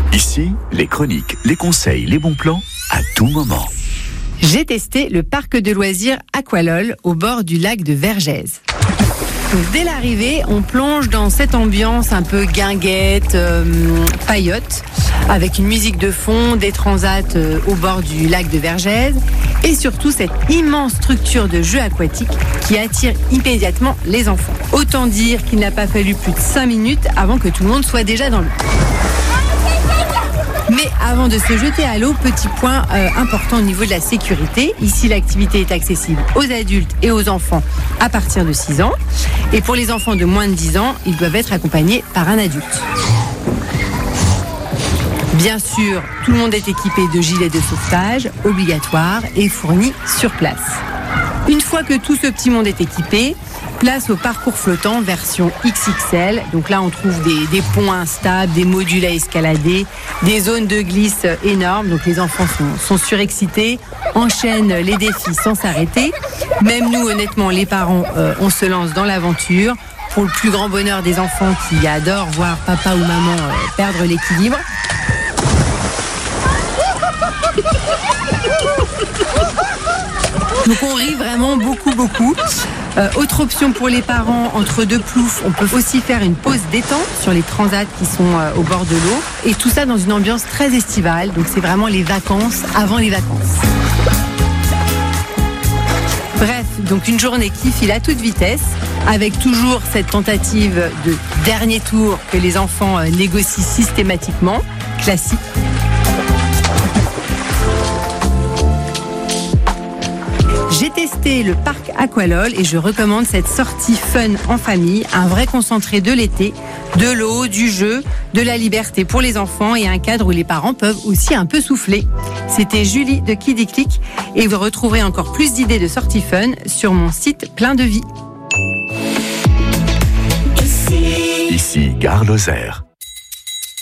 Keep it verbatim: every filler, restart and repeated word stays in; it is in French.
Ici, les chroniques, les conseils, les bons plans, à tout moment. J'ai testé le parc de loisirs Aqualol au bord du lac de Vergès. Donc, dès l'arrivée, on plonge dans cette ambiance un peu guinguette, euh, paillote, avec une musique de fond, des transats euh, au bord du lac de Vergès, et surtout cette immense structure de jeux aquatiques qui attire immédiatement les enfants. Autant dire qu'il n'a pas fallu plus de cinq minutes avant que tout le monde soit déjà dans l'eau. Mais avant de se jeter à l'eau, petit point euh, important au niveau de la sécurité. Ici, l'activité est accessible aux adultes et aux enfants à partir de six ans. Et pour les enfants de moins de dix ans, ils doivent être accompagnés par un adulte. Bien sûr, tout le monde est équipé de gilets de sauvetage, obligatoires et fournis sur place. Une fois que tout ce petit monde est équipé, place au parcours flottant version X X L. Donc là, on trouve des, des ponts instables, des modules à escalader, des zones de glisse énormes. Donc les enfants sont, sont surexcités, enchaînent les défis sans s'arrêter. Même nous, honnêtement, les parents, euh, on se lance dans l'aventure pour le plus grand bonheur des enfants qui adorent voir papa ou maman euh, perdre l'équilibre. Donc on rit vraiment beaucoup, beaucoup. Euh, autre option pour les parents, entre deux ploufs, on peut aussi faire une pause détente sur les transats qui sont euh, au bord de l'eau. Et tout ça dans une ambiance très estivale. Donc c'est vraiment les vacances avant les vacances. Bref, donc une journée qui file à toute vitesse, avec toujours cette tentative de dernier tour que les enfants euh, négocient systématiquement, classique. J'ai testé le parc Aqualol et je recommande cette sortie fun en famille, un vrai concentré de l'été, de l'eau, du jeu, de la liberté pour les enfants et un cadre où les parents peuvent aussi un peu souffler. C'était Julie de Kiddy Click et vous retrouverez encore plus d'idées de sorties fun sur mon site Plein de Vie. Ici, Gare Lozère.